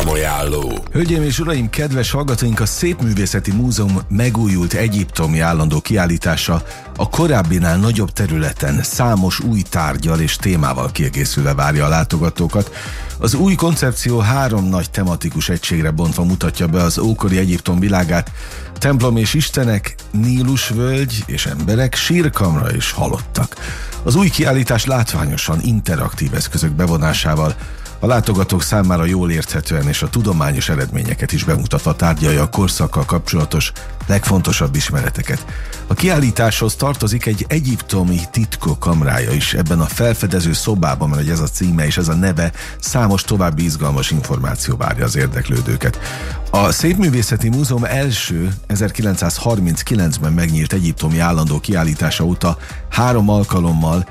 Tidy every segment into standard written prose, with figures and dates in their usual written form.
Programajánló. Hölgyeim és uraim, kedves hallgatóink, a Szépművészeti Múzeum megújult egyiptomi állandó kiállítása a korábbinál nagyobb területen számos új tárggyal és témával kiegészülve várja a látogatókat. Az új koncepció 3 nagy tematikus egységre bontva mutatja be az ókori Egyiptom világát: templom és istenek, Nílusvölgy és emberek, sírkamra és halottak. Az új kiállítás látványosan interaktív eszközök bevonásával a látogatók számára jól érthetően és a tudományos eredményeket is bemutatva tárgyalja a korszakkal kapcsolatos legfontosabb ismereteket. A kiállításhoz tartozik egy egyiptomi titkok kamrája is. Ebben a felfedező szobában, mert ez a címe és ez a neve, számos további izgalmas információ várja az érdeklődőket. A Szépművészeti Múzeum első 1939-ben megnyílt egyiptomi állandó kiállítása óta 3 alkalommal,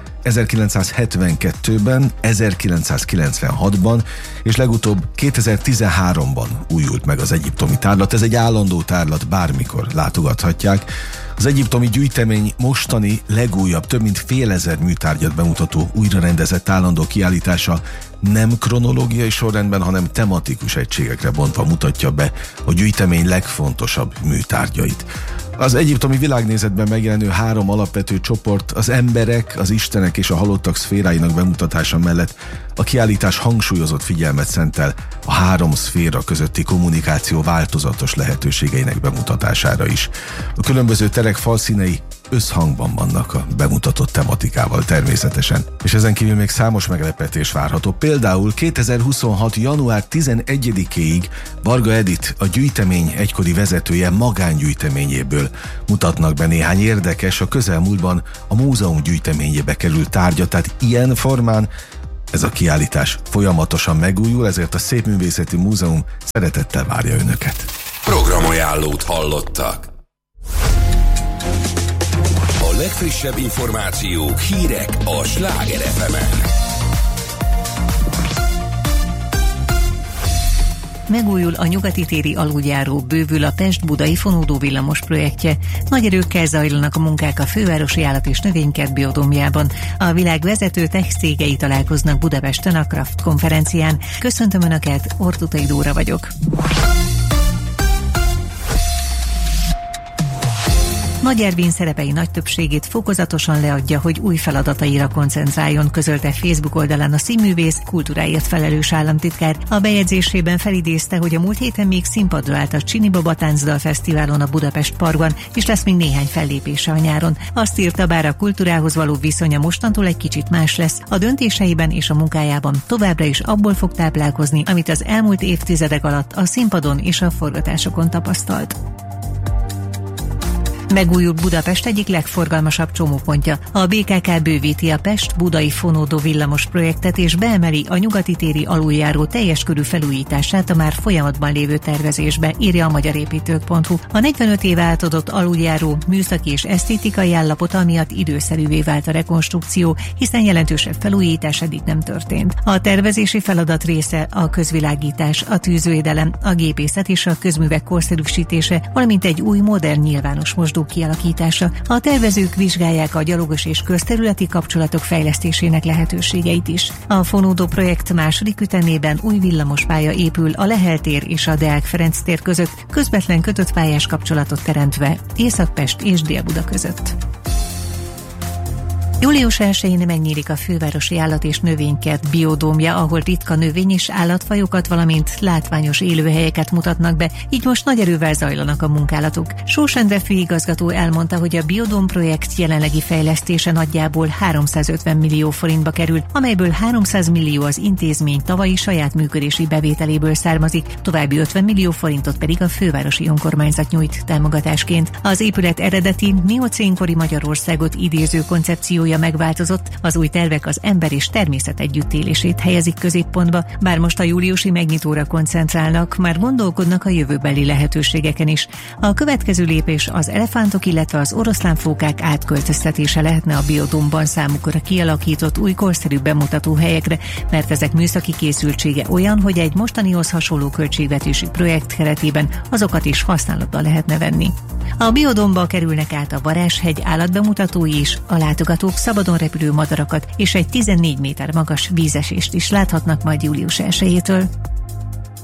1972-ben, 1996-ban és legutóbb 2013-ban újult meg az egyiptomi tárlat. Ez egy állandó tárlat, bármikor látogathatják. Az egyiptomi gyűjtemény mostani legújabb, több mint fél ezer műtárgyat bemutató újrarendezett állandó kiállítása nem kronológiai sorrendben, hanem tematikus egységekre bontva mutatja be a gyűjtemény legfontosabb műtárgyait. Az egyiptomi világnézetben megjelenő 3 alapvető csoport, az emberek, az istenek és a halottak szféráinak bemutatása mellett a kiállítás hangsúlyozott figyelmet szentel a 3 szféra közötti kommunikáció változatos lehetőségeinek bemutatására is. A különböző terek falszínei összhangban vannak a bemutatott tematikával természetesen, és ezen kívül még számos meglepetés várható. Például 2026. január 11-ig Varga Edit, a gyűjtemény egykori vezetője magángyűjteményéből mutatnak be néhány érdekes, a közelmúltban a múzeum gyűjteményébe került tárgyat, tehát ilyen formán ez a kiállítás folyamatosan megújul, ezért a Szépművészeti Múzeum szeretettel várja önöket. Programajánlót hallottak. A legfrissebb információk, hírek a Sláger FM-en. Megújul a Nyugati téri aluljáró, bővül a Pest-Budai fonódó villamos projektje. Nagy erőkkel zajlanak a munkák a Fővárosi Állat- és Növénykert biodómjában. A világ vezető tech cégei találkoznak Budapesten a Kraft konferencián. Köszöntöm Önöket, Ortutai Dóra vagyok. Nagy Ervin szerepei nagy többségét fokozatosan leadja, hogy új feladataira koncentráljon, közölte Facebook oldalán a színművész, kultúráért felelős államtitkár. A bejegyzésében felidézte, hogy a múlt héten még színpadra állt a Csini Baba Táncdal Fesztiválon a Budapest Parkban, és lesz még néhány fellépése a nyáron. Azt írta, bár a kultúrához való viszonya mostantól egy kicsit más lesz, a döntéseiben és a munkájában továbbra is abból fog táplálkozni, amit az elmúlt évtizedek alatt a színpadon és a forgatásokon tapasztalt. Megújul Budapest egyik legforgalmasabb csomópontja. A BKK bővíti a Pest-Budai fonódó villamos projektet és beemeli a Nyugati téri aluljáró teljes körű felújítását a már folyamatban lévő tervezésbe, írja a magyarépítők.hu. A 45 éve átadott aluljáró műszaki és esztétikai állapota miatt időszerűvé vált a rekonstrukció, hiszen jelentősebb felújítás eddig nem történt. A tervezési feladat része a közvilágítás, a tűzvédelem, a gépészet és a közművek korszerűsítése, valamint egy új modern nyilvános mosdó kialakítása. A tervezők vizsgálják a gyalogos és közterületi kapcsolatok fejlesztésének lehetőségeit is. A fonódó projekt második ütemében új villamospálya épül a Lehel tér és a Deák Ferenc tér között, közvetlen kötött pályás kapcsolatot teremtve Észak-Pest és Dél-Buda között. Július 1-én megnyílik a Fővárosi Állat- és Növénykert biodómja, ahol ritka növény- és állatfajokat, valamint látványos élőhelyeket mutatnak be, így most nagy erővel zajlanak a munkálatok. Sós Endre főigazgató elmondta, hogy a biodóm projekt jelenlegi fejlesztése nagyjából 350 millió forintba kerül, amelyből 300 millió az intézmény tavalyi saját működési bevételéből származik, további 50 millió forintot pedig a fővárosi önkormányzat nyújt támogatásként. Az épület eredeti miocénkori Magyarországot idéző koncepciója megváltozott, az új tervek az ember és természet együttélését helyezik középpontba, bár most a júliusi megnyitóra koncentrálnak, már gondolkodnak a jövőbeli lehetőségeken is. A következő lépés az elefántok, illetve az oroszlánfókák átköltöztetése lehetne a biodómban számukra kialakított új korszerű bemutató helyekre, mert ezek műszaki készültsége olyan, hogy egy mostanihoz hasonló költségvetési projekt keretében azokat is használatba lehetne venni. A biodómba kerülnek át a Varázshegy állatbemutatói is, a látogatók szabadon repülő madarakat és egy 14 méter magas vízesést is láthatnak majd július 1-től.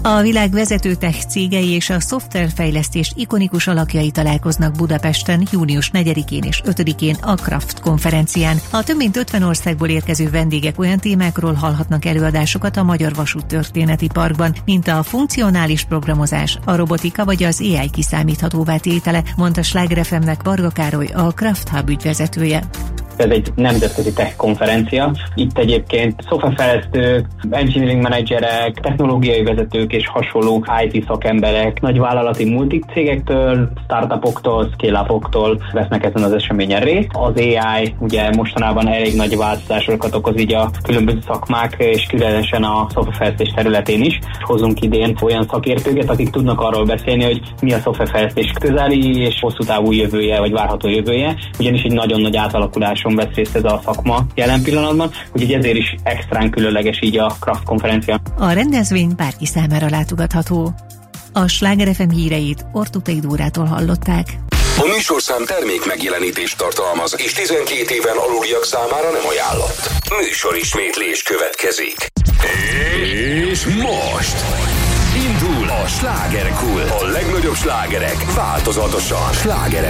A világ vezető tech cégei és a szoftverfejlesztés ikonikus alakjai találkoznak Budapesten június 4-én és 5-én a Kraft konferencián. A több mint 50 országból érkező vendégek olyan témákról hallhatnak előadásokat a Magyar Vasúttörténeti Parkban, mint a funkcionális programozás, a robotika vagy az AI kiszámíthatóvá tétele, mondta Sláger FM-nek Varga Károly, a Kraft Hub ügyvezetője. Ez egy nemzetközi tech konferencia. Itt egyébként szoftverfejlesztők, engineering menedzserek, technológiai vezetők és hasonló IT szakemberek, nagyvállalati multicégektől, startupoktól, scale-upoktól vesznek ezen az eseményen részt. Az AI ugye mostanában elég nagy változásokat okoz így a különböző szakmák, és különösen a szoftverfejlesztés területén is. Hozunk idén olyan szakértőket, akik tudnak arról beszélni, hogy mi a szoftverfejlesztés közeli és hosszú távú jövője, vagy várható jövője, ugyanis egy nagyon nagy átalakuláson vesz részt ez a szakma jelen pillanatban, úgyhogy ezért is extrán különleges így a Kraft konferencia. A rendezvény bárki számára látogatható. A Sláger FM híreit Ortutai Dórától hallották. A műsorszám termék megjelenítést tartalmaz, és 12 éven aluliak számára nem ajánlott. Műsorismétlés következik. És most indul a Slágerkult. A legnagyobb slágerek változatosan. Sláger